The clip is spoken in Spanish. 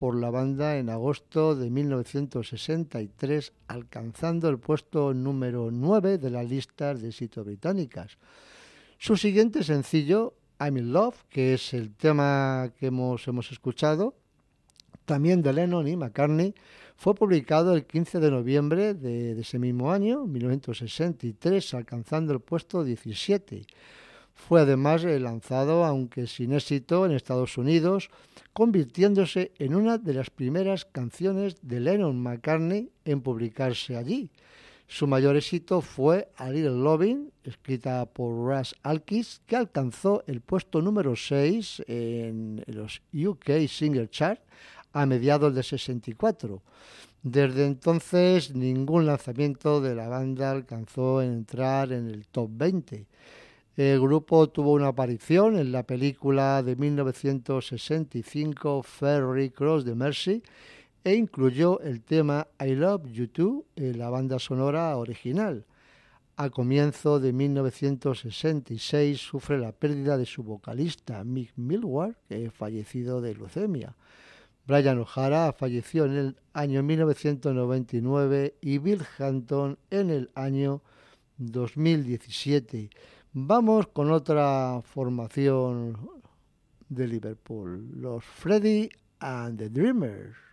por la banda en agosto de 1963, alcanzando el puesto número 9 de las listas de éxito británicas. Su siguiente sencillo, I'm in Love, que es el tema que hemos escuchado, también de Lennon y McCartney, fue publicado el 15 de noviembre de ese mismo año, 1963, alcanzando el puesto 17. Fue además lanzado, aunque sin éxito, en Estados Unidos, convirtiéndose en una de las primeras canciones de Lennon-McCartney en publicarse allí. Su mayor éxito fue A Little Lovin', escrita por Russ Alkis, que alcanzó el puesto número 6 en los UK Single Chart a mediados de 64. Desde entonces, ningún lanzamiento de la banda alcanzó en entrar en el top 20. El grupo tuvo una aparición en la película de 1965 Ferry Cross the Mercy e incluyó el tema I Love You Too en la banda sonora original. A comienzo de 1966 sufre la pérdida de su vocalista Mick Millward, que es fallecido de leucemia. Brian O'Hara falleció en el año 1999 y Bill Hampton en el año 2017. Vamos con otra formación de Liverpool, los Freddie and the Dreamers.